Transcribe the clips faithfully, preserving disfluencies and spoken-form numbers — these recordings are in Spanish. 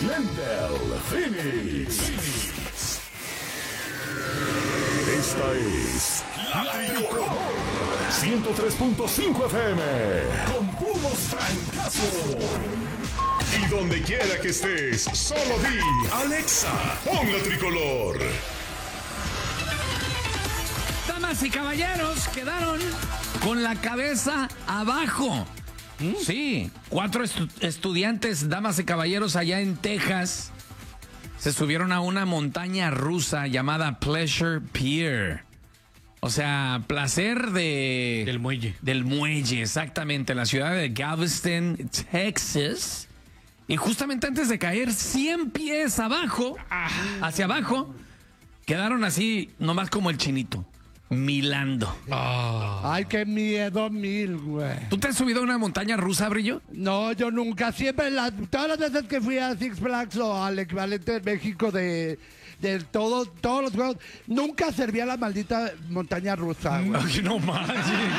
Glendale, Phoenix. Esta es La Tricolor ciento tres punto cinco F M con puros francazos. Y donde quiera que estés, solo di Alexa, pon La Tricolor. Damas y caballeros, quedaron con la cabeza abajo. ¿Mm? Sí, cuatro estu- estudiantes, damas y caballeros, allá en Texas, se subieron a una montaña rusa llamada Pleasure Pier. O sea, placer de... Del muelle. Del muelle, exactamente, en la ciudad de Galveston, Texas. Y justamente antes de caer cien pies abajo, hacia abajo, quedaron así, nomás como el chinito, milando. Oh. Ay, qué miedo mil, güey. ¿Tú te has subido a una montaña rusa, Brillo? No, yo nunca. Siempre, la, todas las veces que fui a Six Flags o al equivalente de México de, de todo, todos los juegos, nunca servía la maldita montaña rusa, güey. Ay, no manches.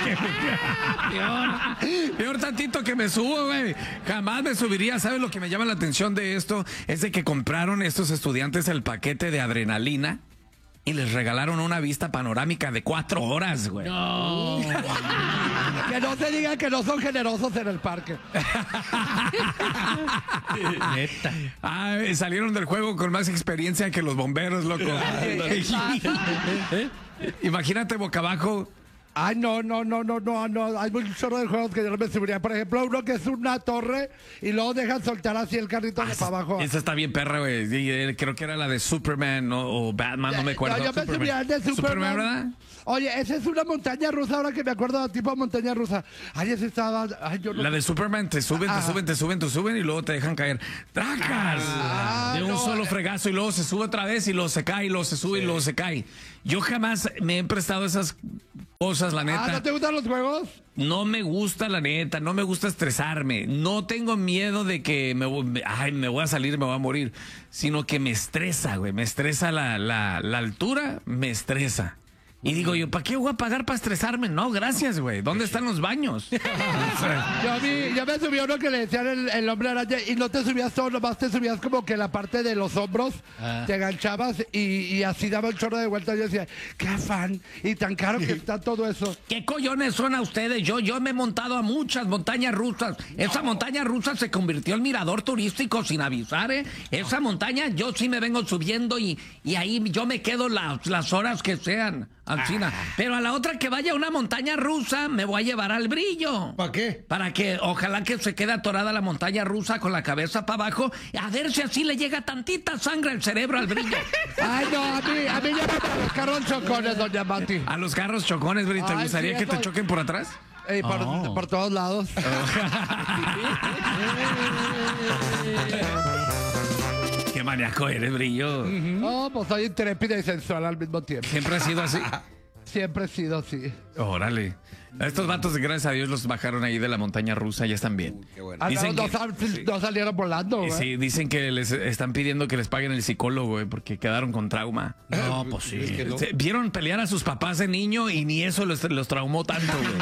Peor, peor tantito que me subo, güey. Jamás me subiría. ¿Sabes lo que me llama la atención de esto? Es de que compraron estos estudiantes el paquete de adrenalina y les regalaron una vista panorámica de cuatro horas, güey. No. Que no se diga que no son generosos en el parque. Neta. Ah, salieron del juego con más experiencia que los bomberos, loco. Imagínate boca abajo. Ay, no, no, no, no, no, no. Hay un chorro de juegos que yo no me subiría. Por ejemplo, uno que es una torre y luego dejan soltar así el carrito de para abajo. Esa está bien perra, güey. Sí, eh, creo que era la de Superman, ¿no? O Batman, no me acuerdo. No, yo me Superman. subía al de Superman. Superman, ¿verdad? Oye, esa es una montaña rusa, ahora que me acuerdo, tipo montaña rusa. Ay, esa estaba... Ay, yo no... La de Superman, te suben, te Ah. suben, te suben, te suben y luego te dejan caer. ¡Tracas! Ah, de un no, solo eh. fregazo y luego se sube otra vez y luego se cae y luego se sube y luego se cae. Yo jamás me he prestado esas cosas, la neta. Ah, ¿no te gustan los juegos? No me gusta, la neta, no me gusta estresarme. No tengo miedo de que me, voy- ay, me voy a salir, me voy a morir. Sino que me estresa, güey. Me estresa la, la, la altura, me estresa. Y digo yo, ¿para qué voy a pagar para estresarme? No, gracias, güey. ¿Dónde están los baños? Yo, vi, yo me subí a uno que le decían el, el hombre araña y no te subías todo, nomás te subías como que la parte de los hombros, Ah. te enganchabas y, y así daba un chorro de vuelta. Yo decía, qué afán y tan caro que está todo eso. ¿Qué collones son a ustedes? Yo, yo me he montado a muchas montañas rusas. Esa montaña rusa se convirtió en mirador turístico sin avisar, ¿eh? Esa montaña yo sí me vengo subiendo y, y ahí yo me quedo las, las horas que sean, Alcina. Pero a la otra que vaya a una montaña rusa me voy a llevar al Brillo. ¿Para qué? Para que ojalá que se quede atorada la montaña rusa con la cabeza para abajo, a ver si así le llega tantita sangre al cerebro al Brillo. Ay, no, a mí, a mí ya me los carros chocones, doña Mati. A los carros chocones, Brillo, ¿te Ay, gustaría sí, que te eso- choquen por atrás? Ey, por, Oh. por todos lados. Qué maníaco eres, Brillo. No, pues soy intrépida y sensual al mismo tiempo. Siempre ha sido así. Siempre he sido así. Órale. A estos vatos, gracias a Dios, los bajaron ahí de la montaña rusa, ya están bien. Ah, Dicen no, que- no sal- no salieron volando, güey. Sí, dicen que les están pidiendo que les paguen el psicólogo, güey, porque quedaron con trauma. No, pues sí. Se- Vieron pelear a sus papás de niño y ni eso los, los traumó tanto, güey.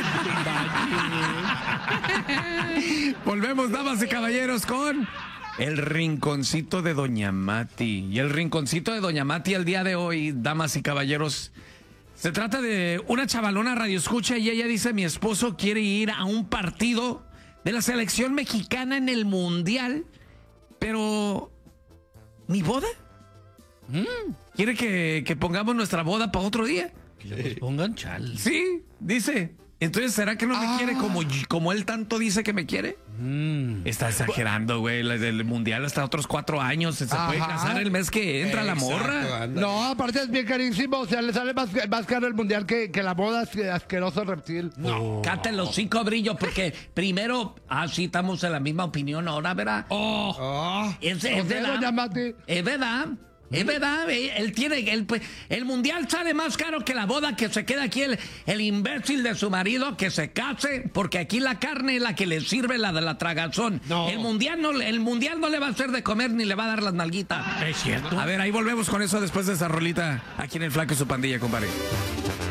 Volvemos, damas y caballeros, con el rinconcito de Doña Mati. Y el rinconcito de Doña Mati al día de hoy, damas y caballeros, se trata de una chavalona radioescucha y ella dice, mi esposo quiere ir a un partido de la selección mexicana en el Mundial, pero ¿mi boda? ¿Quiere que, que pongamos nuestra boda para otro día? Que le pongan chal. Sí, dice. Entonces, ¿será que no me Ah. quiere como, como él tanto dice que me quiere? Mm. Está exagerando, güey. La del Mundial hasta otros cuatro años. Se puede Ajá. casar el mes que entra la morra. No, aparte es bien carísimo. O sea, le sale más, más caro el mundial que, que la boda asque- asqueroso reptil. No. Cállate los cinco, Brillo, porque primero, ah, sí, estamos en la misma opinión ahora, ¿verdad? Oh. Es, ¿O es qué, doña verdad. Mati? Es verdad. Es verdad, eh, él tiene, él, pues, el mundial sale más caro que la boda, que se queda aquí el, el imbécil de su marido, que se case, porque aquí la carne es la que le sirve, la de la tragazón. No. El mundial no, el mundial no le va a hacer de comer ni le va a dar las nalguitas. Es cierto. A ver, ahí volvemos con eso después de esa rolita, aquí en el Flaco y su pandilla, compadre.